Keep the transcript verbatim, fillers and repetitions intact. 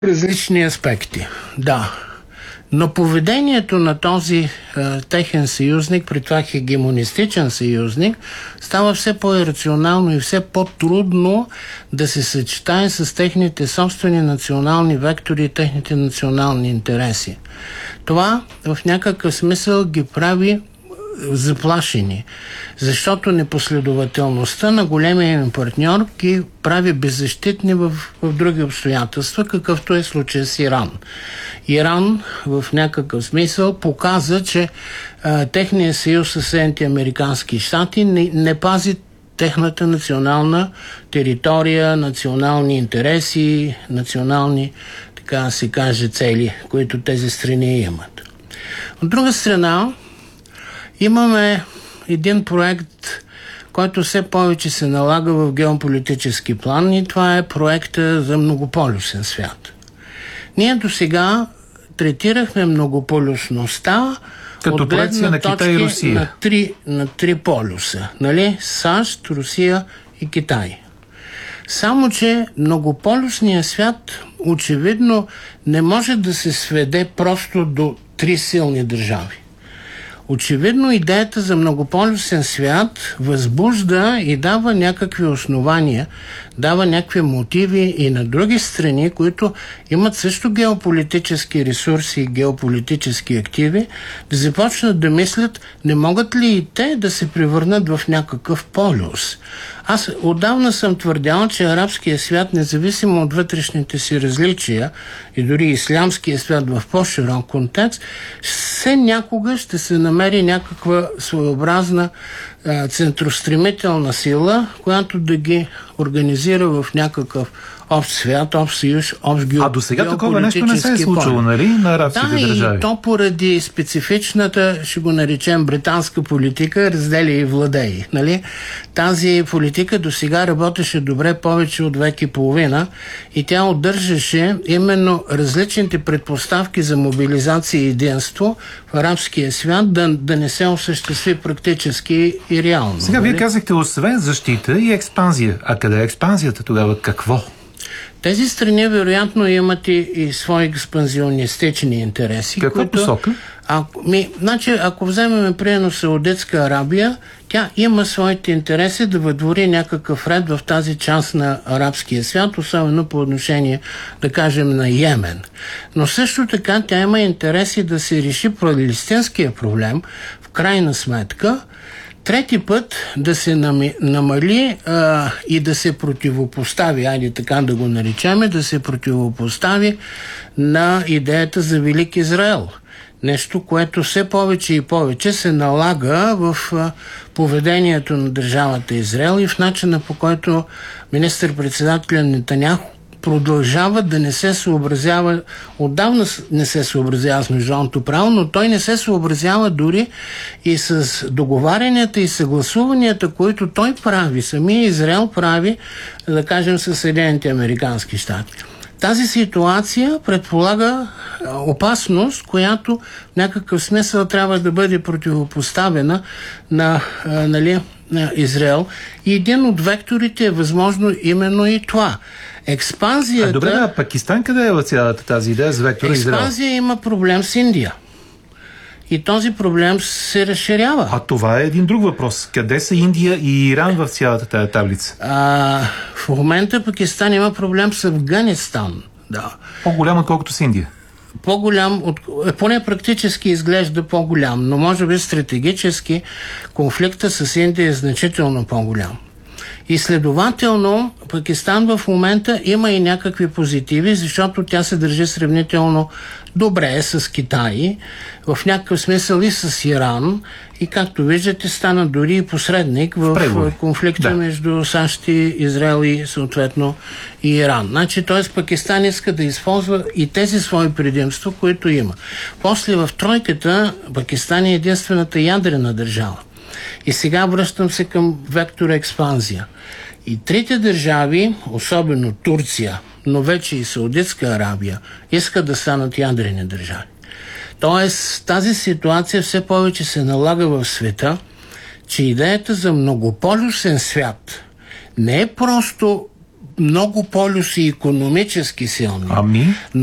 Различни аспекти, да. Но поведението на този е, техен съюзник, при това хегемонистичен съюзник, става все по-ирационално и все по-трудно да се съчетае с техните собствени национални вектори и техните национални интереси. Това в някакъв смисъл ги прави заплашени, защото непоследователността на големия им партньор ги прави беззащитни в, в други обстоятелства, какъвто е случай с Иран. Иран в някакъв смисъл показа, че а, техният съюз с Съединените американски щати не, не пази техната национална територия, национални интереси, национални, така да се каже, цели, които тези страни имат. От друга страна, имаме един проект, който все повече се налага в геополитически план, и това е проекта за многополюсен свят. Ние до сега третирахме многополюсността като от гледна на Китай и Русия. На три, на три полюса. Нали? САЩ, Русия и Китай. Само че многополюсният свят очевидно не може да се сведе просто до три силни държави. Очевидно идеята за многополюсен свят възбужда и дава някакви основания, дава някакви мотиви и на други страни, които имат също геополитически ресурси и геополитически активи, да започнат да мислят, не могат ли и те да се превърнат в някакъв полюс. Аз отдавна съм твърдял, че арабския свят, независимо от вътрешните си различия и дори ислямския свят в по-широк контекст, все някога ще се намери някаква своеобразна а, центростремителна сила, която да ги организира в някакъв общ свят, общ съюз, общ геополитически. А до сега такова нещо не се е случило, нали, на арабските да, държави? Да, и то поради специфичната, ще го наречем, британска политика, разделя и владеи. Нали? Тази политика до сега работеше добре повече от век и половина и тя удържаше именно различните предпоставки за мобилизация и единство в арабския свят да, да не се осъществи практически и реално. Сега нали? Вие казахте, освен защита и експанзия. А къде е експанзията тогава? Какво? Тези страни вероятно имат и, и свои експанзионистични интереси. Каква които, посока? Ако, ми, значи, ако вземем примерно Саудитска Арабия, тя има своите интереси да въдвори някакъв ред в тази част на арабския свят, особено по отношение, да кажем, на Йемен. Но също така тя има интереси да се реши палестинския проблем, в крайна сметка. Трети път да се намали а, и да се противопостави, айде така да го наричаме, да се противопостави на идеята за Велик Израел. Нещо, което все повече и повече се налага в а, поведението на държавата Израел и в начина, по който министър-председателят Нетаняху продължава да не се съобразява, отдавна не се съобразява с международното право, но той не се съобразява дори и с договарянията и съгласуванията, които той прави, самия Израел прави, да кажем, с Съединените американски щати. Тази ситуация предполага опасност, която в някакъв смисъл трябва да бъде противопоставена на, нали, на Израел. И един от векторите е възможно именно и това. Експанзията... А добре, а Пакистан къде е в цялата тази идея с вектора Израел? Експанзия има проблем с Индия. И този проблем се разширява. А това е един друг въпрос. Къде са Индия и Иран в цялата тая таблица? А, в момента Пакистан има проблем с Афганистан. Да. По-голям, отколкото с Индия? По-голям, от, поне практически изглежда по-голям, но може би стратегически конфликта с Индия е значително по-голям. И следователно, Пакистан в момента има и някакви позитиви, защото тя се държи сравнително добре с Китай, в някакъв смисъл и с Иран, и както виждате, стана дори и посредник в, в конфликта да. между САЩ и Израел и съответно и Иран. Значи, т.е. Пакистан иска да използва и тези свои предимства, които има. После в тройката Пакистан е единствената ядрена държава. И сега връщам се към вектора експанзия. И трите държави, особено Турция, но вече и Саудитска Арабия, искат да станат ядрени държави. Тоест, тази ситуация все повече се налага в света, че идеята за многополюсен свят не е просто много полюси икономически силни. Ами?